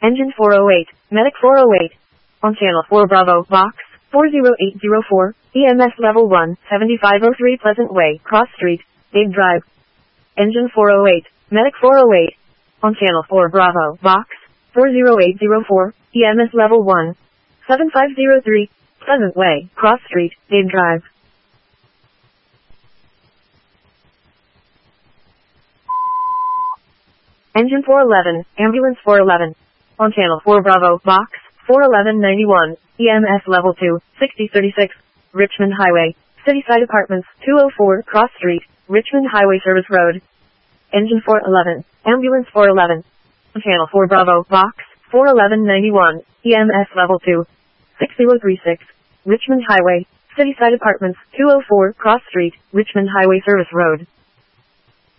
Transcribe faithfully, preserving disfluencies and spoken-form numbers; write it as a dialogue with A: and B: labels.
A: Engine four oh eight, Medic four oh eight. On channel four Bravo, Box, four zero eight zero four, E M S level one, seventy-five oh three Pleasant Way, Cross Street, Dade Drive. Engine four oh eight, Medic four oh eight. On channel four Bravo, Box, four zero eight zero four, E M S level one, seven five zero three, Pleasant Way, Cross Street, Dade Drive. Engine four eleven, Ambulance four eleven. On channel four Bravo, Box, four eleven ninety-one, E M S level two, sixty thirty-six, Richmond Highway, Cityside Apartments, two oh four, Cross Street, Richmond Highway Service Road. Engine four eleven, Ambulance four eleven. On channel four Bravo, Box, four eleven ninety-one, E M S level two, sixty thirty-six, Richmond Highway, Cityside Apartments, two oh four, Cross Street, Richmond Highway Service Road.